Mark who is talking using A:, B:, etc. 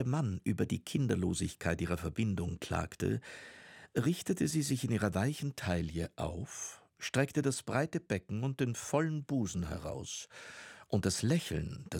A: Mann über die Kinderlosigkeit ihrer Verbindung klagte, richtete sie sich in ihrer weichen Taille auf, streckte das breite Becken und den vollen Busen heraus, und das Lächeln,